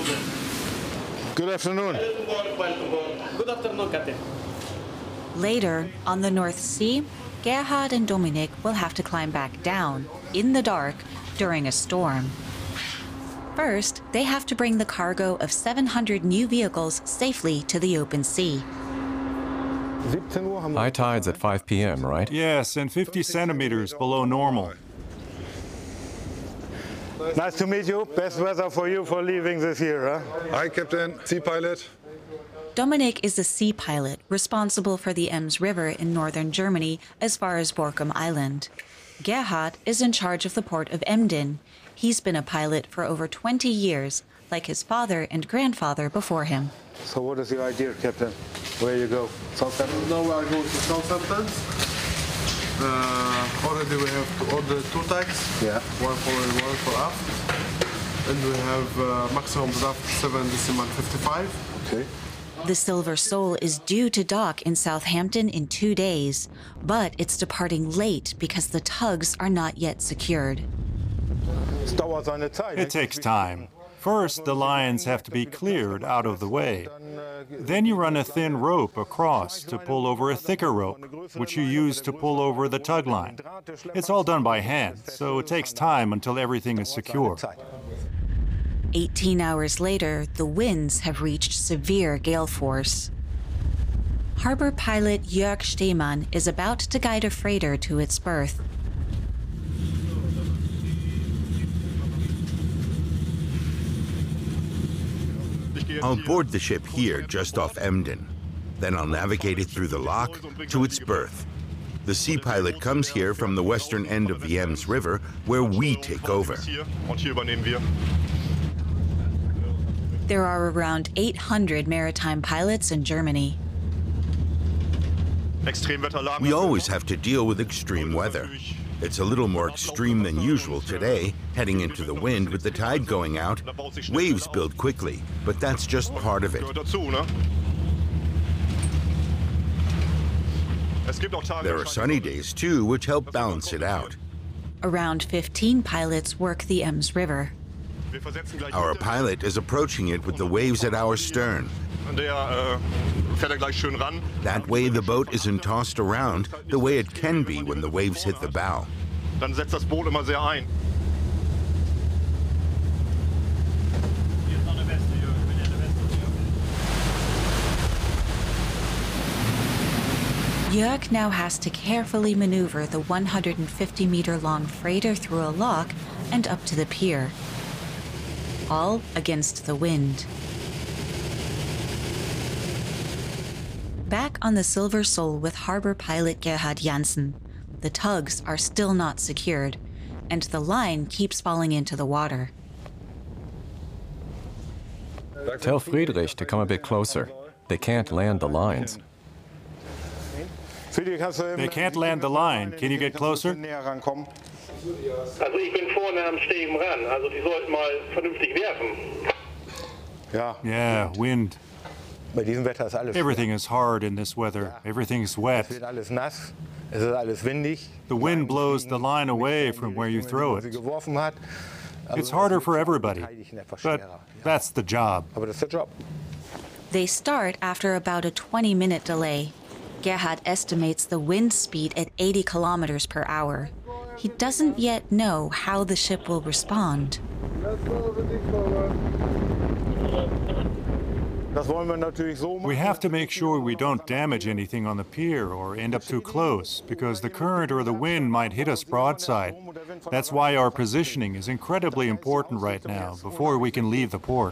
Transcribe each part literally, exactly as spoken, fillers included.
Good afternoon. Good afternoon, Captain. Later, on the North Sea, Gerhard and Dominik will have to climb back down, in the dark, during a storm. First, they have to bring the cargo of seven hundred new vehicles safely to the open sea. High tide's at five p m, right? Yes, and fifty centimeters below normal. Nice to meet you. Best weather for you for leaving this year, huh? Hi, Captain. Sea pilot. Dominik is a sea pilot responsible for the Ems River in northern Germany as far as Borkum Island. Gerhard is in charge of the port of Emden. He's been a pilot for over twenty years, like his father and grandfather before him. So what is your idea, Captain? Where you go? Southampton? Now we are going to Southampton. Uh, already we have to order two tanks. Yeah. One for in, one for aft. And we have uh, maximum draft seven decimal fifty-five. Okay. The Silver Soul is due to dock in Southampton in two days, but it's departing late because the tugs are not yet secured. It takes time. First, the lines have to be cleared out of the way. Then you run a thin rope across to pull over a thicker rope, which you use to pull over the tug line. It's all done by hand, so it takes time until everything is secure. Eighteen hours later, the winds have reached severe gale force. Harbor pilot Jörg Stemann is about to guide a freighter to its berth. I'll board the ship here just off Emden. Then I'll navigate it through the lock to its berth. The sea pilot comes here from the western end of the Ems River, where we take over. There are around eight hundred maritime pilots in Germany. We always have to deal with extreme weather. It's a little more extreme than usual today, heading into the wind with the tide going out. Waves build quickly, but that's just part of it. There are sunny days too, which help balance it out. Around fifteen pilots work the Ems River. Our pilot is approaching it with the waves at our stern. That way the boat isn't tossed around the way it can be when the waves hit the bow. Jörg now has to carefully maneuver the one hundred fifty meter long freighter through a lock and up to the pier, all against the wind. Back on the Silver Soul with harbor pilot Gerhard Janssen, the tugs are still not secured, and the line keeps falling into the water. Tell Friedrich to come a bit closer. They can't land the lines. They can't land the line. Can you get closer? Also ich bin vorne am Stegen ran, also die sollten mal vernünftig werfen. Yeah, wind. Everything is hard in this weather. Everything's wet. The wind blows the line away from where you throw it. It's harder for everybody, but that's the job. They start after about a twenty minute delay. Gerhard estimates the wind speed at eighty kilometers per hour. He doesn't yet know how the ship will respond. We have to make sure we don't damage anything on the pier or end up too close, because the current or the wind might hit us broadside. That's why our positioning is incredibly important right now, before we can leave the port.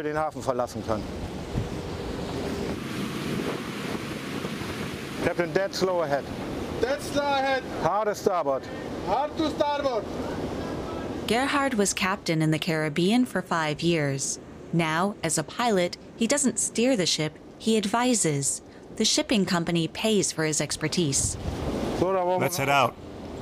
Captain, dead slow ahead. Dead slow ahead. Hard to starboard. Hard to starboard. Gerhard was captain in the Caribbean for five years. Now, as a pilot, he doesn't steer the ship, he advises. The shipping company pays for his expertise. Let's head out.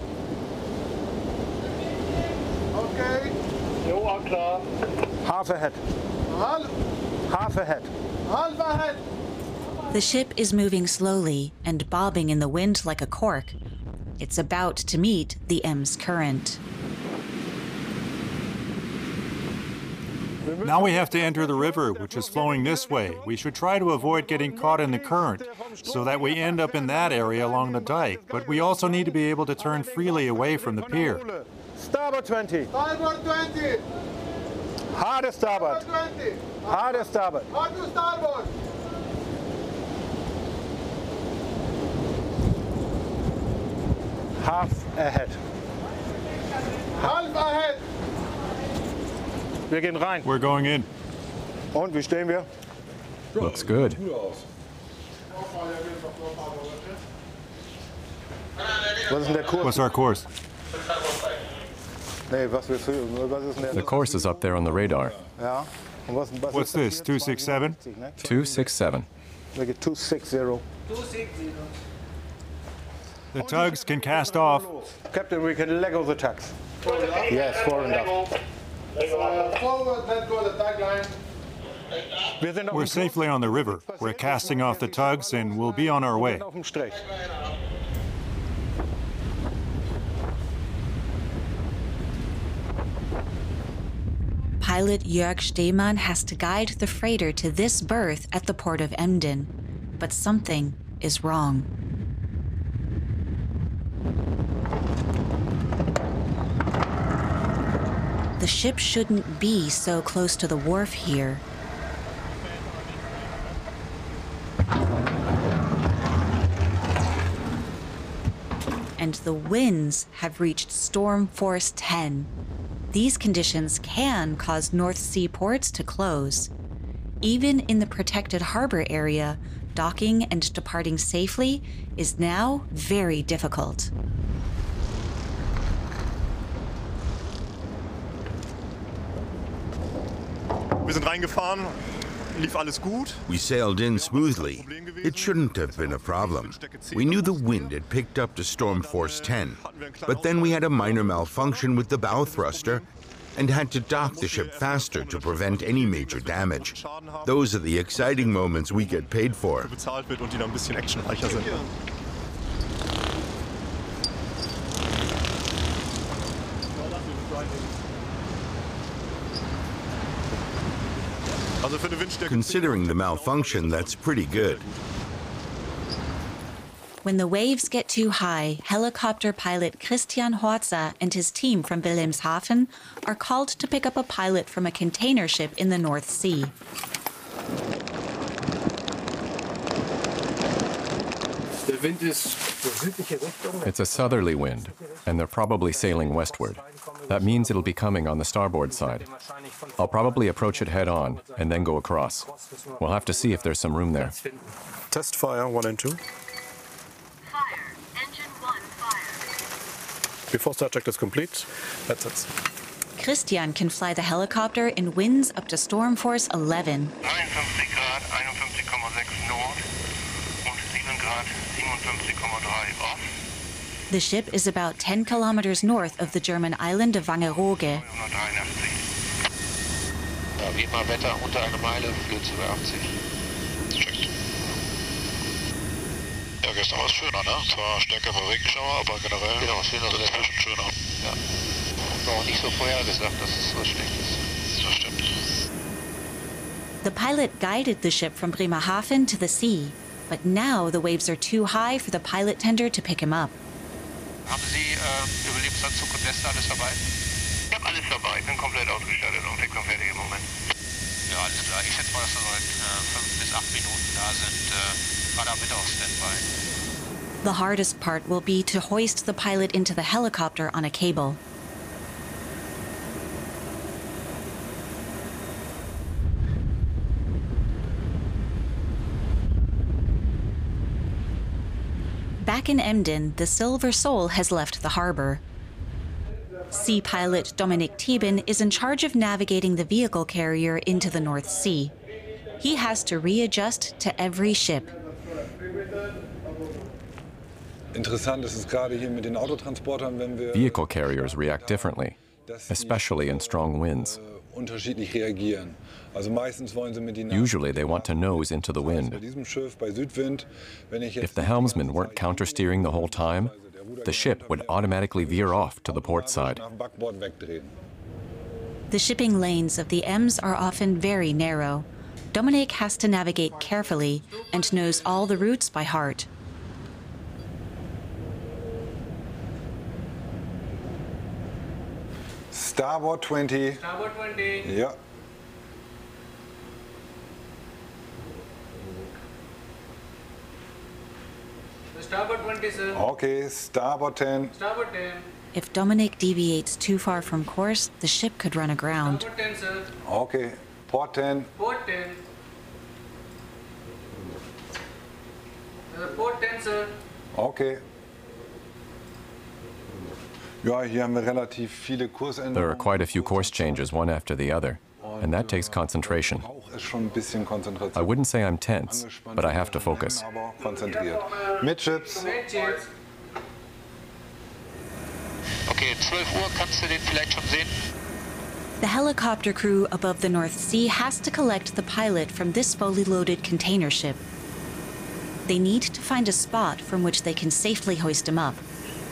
Okay. Jo, all klar. Half ahead. Half. Half ahead. Half ahead. The ship is moving slowly and bobbing in the wind like a cork. It's about to meet the Ems current. Now we have to enter the river, which is flowing this way. We should try to avoid getting caught in the current so that we end up in that area along the dike. But we also need to be able to turn freely away from the pier. Starboard twenty. Starboard twenty. Harder starboard. twenty. Harder starboard. Hard to starboard. Half ahead. Half ahead. Wir gehen rein. We're going in. Und wie stehen wir? Looks good. Was ist denn der Kurs? What's our course? Nee, was, wir, was ist denn der? The course is up there on the radar. Ja. Und was, was What's ist das this, hier? two six seven? Ne? two six seven. Wir gehen two six zero. The tugs can cast off. Captain, we can Lego the tugs. Yes, fore and aft. Forward, let go the tagline. Wir sind auf We're dem safely on the river. We're casting off the tugs and we'll be on our way. auf dem Strich. Pilot Jörg Stehmann has to guide the freighter to this berth at the port of Emden, but something is wrong. The ship shouldn't be so close to the wharf here. And the winds have reached storm force ten. These conditions can cause North Sea ports to close. Even in the protected harbor area, docking and departing safely is now very difficult. Wir sind reingefahren, lief alles gut. We sailed in smoothly. It shouldn't have been a problem. We knew the wind had picked up to storm force ten, but then we had a minor malfunction with the bow thruster and had to dock the ship faster to prevent any major damage. Those are the exciting moments we get paid for. Bezahlt wird und die noch ein bisschen actionreicher sind. Also für eine Windstärke. Considering the malfunction, that's pretty good. When the waves get too high, helicopter pilot Christian Horza and his team from Wilhelmshaven are called to pick up a pilot from a container ship in the North Sea. It's a southerly wind, and they're probably sailing westward. That means it'll be coming on the starboard side. I'll probably approach it head on and then go across. We'll have to see if there's some room there. Test fire one and two. Fire. Engine one, fire. Before start check is complete, that's it. Christian can fly the helicopter in winds up to storm force eleven. neunundfünfzig Grad, einundfünfzig Komma sechs Nord und sieben Grad, siebenundfünfzig Komma drei off. The ship is about ten kilometers north of the German island of Wangerooge. hundertdreiundachtzig. Ja, wie immer Wetter unter einer Meile, Flöze über achtzig. Checkt. Ja, gestern war es schöner, ne? Zwar stärker vor Regenschauer, aber generell genau, schöner, so dazwischen schöner. Ja. War auch nicht so vorhergesagt, dass es so schlecht ist. Das stimmt. The pilot guided the ship from Bremerhaven to the sea, but now the waves are too high for the pilot tender to pick him up. Haben Sie äh, Überlebensanzug und Weste alles dabei? Ich habe alles dabei, ich bin komplett ausgestattet und fix und fertig im Moment. Ja, alles klar. Ich schätze mal, dass wir seit äh, fünf bis acht Minuten da sind. Äh, Radar bitte auf Standby. The hardest part will be to hoist the pilot into the helicopter on a cable. Back in Emden, the Silver Soul has left the harbor. Sea pilot Dominik Thieben is in charge of navigating the vehicle carrier into the North Sea. He has to readjust to every ship. Interessant ist es gerade hier mit den Autotransportern, wenn wir Vehicle carriers react differently, especially in strong winds. unterschiedlich reagieren. Also meistens wollen sie mit den Usually they want to nose into the Bei wind. diesem Schiff bei Südwind, wenn ich jetzt If the helmsman weren't countersteering the whole time, the ship would automatically veer off to the port side. nach dem Backbord wegdrehen. The shipping lanes of the Ems are often very narrow. Dominik has to navigate carefully and knows all the routes by heart. Starboard twenty. Starboard twenty. Yeah. Starboard twenty, sir. Okay, starboard ten. Starboard ten. If Dominik deviates too far from course, the ship could run aground. Starboard ten, sir. Okay, port ten. Port ten. Uh, port ten, sir. Okay. Ja, hier haben wir relativ viele Kursänderungen. There are quite a few course changes, one after the other, and that takes concentration. Ist schon ein bisschen Konzentration. I wouldn't say I'm tense, but I have to focus. Aber konzentriert. Midships. Midships. Okay, zwölf Uhr, kannst du den vielleicht schon sehen? The helicopter crew above the North Sea has to collect the pilot from this fully loaded container ship. They need to find a spot from which they can safely hoist him up.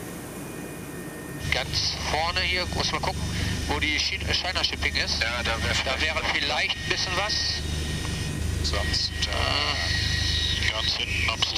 Ganz vorne hier, muss mal gucken, wo die China Shipping ist. Ja, da wäre da wäre vielleicht ein bisschen was. Sonst äh, ganz hinten, ob es